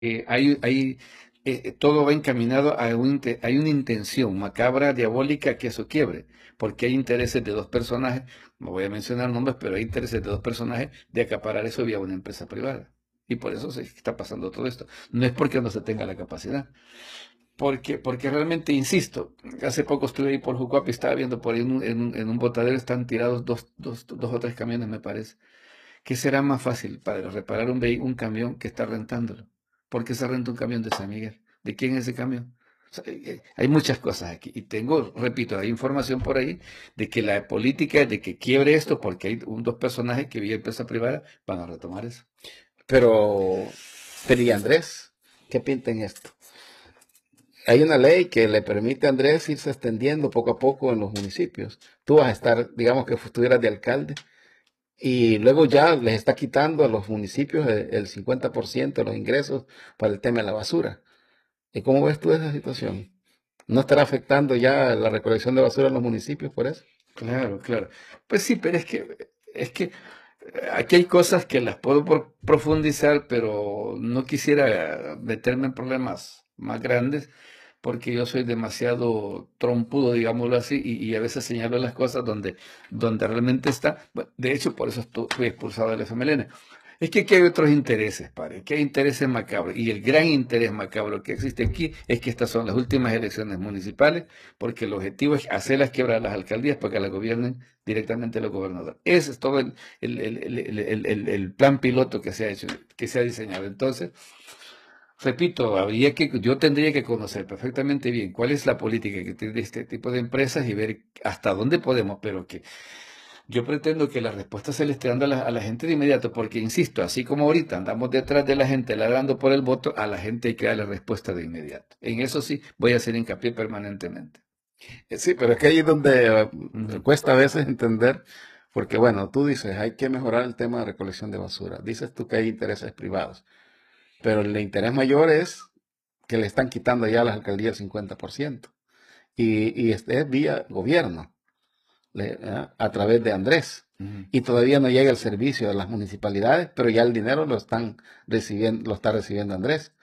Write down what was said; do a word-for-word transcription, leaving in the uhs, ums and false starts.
Eh, hay, hay, eh, todo va encaminado a un, inte- hay una intención macabra, diabólica, que eso quiebre, porque hay intereses de dos personajes, no voy a mencionar nombres, pero hay intereses de dos personajes de acaparar eso vía una empresa privada. Y por eso se está pasando todo esto. No es porque no se tenga la capacidad. Porque, porque realmente, insisto, hace poco estuve ahí por Jucuapa y estaba viendo por ahí en un, en un, en un botadero están tirados dos, dos, dos o tres camiones, me parece. ¿Qué será más fácil para reparar un, vehi- un camión que estar rentándolo? ¿Por qué se renta un camión de San Miguel? ¿De quién es ese camión? O sea, eh, eh, hay muchas cosas aquí. Y tengo, repito, hay información por ahí de que la política es de que quiebre esto porque hay un, dos personajes que vía empresa privada van a retomar eso. Pero, pero ¿y Andrés? ¿Qué pinta en esto? Hay una ley que le permite a Andrés irse extendiendo poco a poco en los municipios. Tú vas a estar, digamos que estuvieras de alcalde, y luego ya les está quitando a los municipios el, el cincuenta por ciento de los ingresos para el tema de la basura. ¿Y cómo ves tú esa situación? ¿No estará afectando ya la recolección de basura en los municipios por eso? Claro, claro. Pues sí, pero es que, es que eh, aquí hay cosas que las puedo por- profundizar, pero no quisiera meterme en problemas más grandes porque yo soy demasiado trompudo, digámoslo así, y, y a veces señalo las cosas donde, donde realmente está. Bueno, de hecho, por eso estu- fui expulsado del F M L N. Es que aquí hay otros intereses, padre, que hay intereses macabros. Y el gran interés macabro que existe aquí es que estas son las últimas elecciones municipales, porque el objetivo es hacerlas quebrar a las alcaldías para que las gobiernen directamente los gobernadores. Ese es todo el, el, el, el, el, el, el plan piloto que se ha hecho, que se ha diseñado. Entonces, repito, habría que, yo tendría que conocer perfectamente bien cuál es la política que tiene este tipo de empresas y ver hasta dónde podemos, pero que yo pretendo que la respuesta se le esté dando a la, a la gente de inmediato, porque insisto, así como ahorita andamos detrás de la gente ladrando por el voto, a la gente hay que darle respuesta de inmediato. En eso sí voy a hacer hincapié permanentemente. Eh, Sí, pero es que ahí es donde eh, Ujú. cuesta a veces entender, porque bueno, tú dices, hay que mejorar el tema de recolección de basura. Dices tú que hay intereses privados, pero el interés mayor es que le están quitando ya a las alcaldías el cincuenta por ciento. Y, y este es vía gobierno, le- ¿eh? A través de Andrés. Ujú. Y todavía no llega el servicio de las municipalidades, pero ya el dinero lo están recibiendo, lo está recibiendo Andrés.